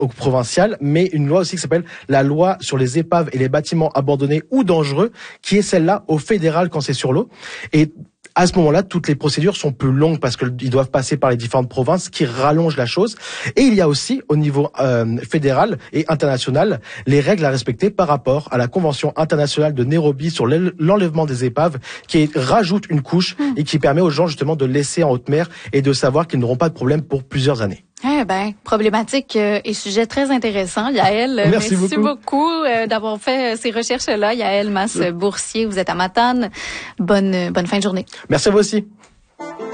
provinciale, mais une loi aussi qui s'appelle la loi sur les épaves et les bâtiments abandonnés ou dangereux, qui est celle-là au fédéral quand c'est sur l'eau. Et à ce moment-là, toutes les procédures sont plus longues parce qu'ils doivent passer par les différentes provinces, qui rallongent la chose. Et il y a aussi, au niveau fédéral et international, les règles à respecter par rapport à la Convention internationale de Nairobi sur l'enlèvement des épaves, qui rajoute une couche et qui permet aux gens justement de laisser en haute mer et de savoir qu'ils n'auront pas de problème pour plusieurs années. Eh ben, problématique et sujet très intéressant. Yaël, merci beaucoup d'avoir fait ces recherches-là. Yaël Mas-Boursier, vous êtes à Matane. Bonne fin de journée. Merci à vous aussi.